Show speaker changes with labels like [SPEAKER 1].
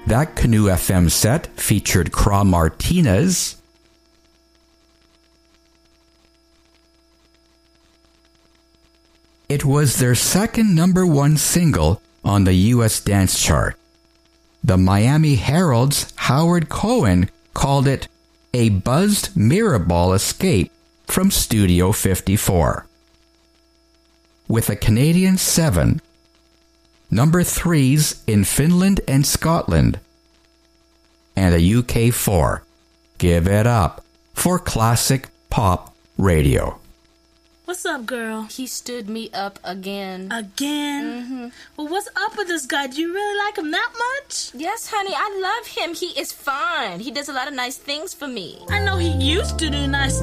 [SPEAKER 1] That Canoe FM set featured Craw Martinez. It was their second number one single on the U.S. dance chart. The Miami Herald's Howard Cohen called it a buzzed mirror ball escape from Studio 54. With a Canadian 7, number 3s in Finland and Scotland, and a UK 4. Give it up for classic pop radio.
[SPEAKER 2] What's up, girl?
[SPEAKER 3] He stood me up again.
[SPEAKER 2] Again?
[SPEAKER 3] Mm-hmm.
[SPEAKER 2] Well, what's up with this guy? Do you really like him that much?
[SPEAKER 3] Yes, honey, I love him. He is fine. He does a lot of nice things for me.
[SPEAKER 2] I know he used to do nice